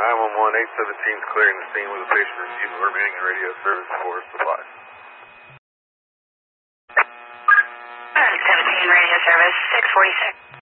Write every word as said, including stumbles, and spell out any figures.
nine one one, eight seventeen is clearing the scene with a patient receiving remaining radio service for supplies. eight seventeen radio service, six forty-six.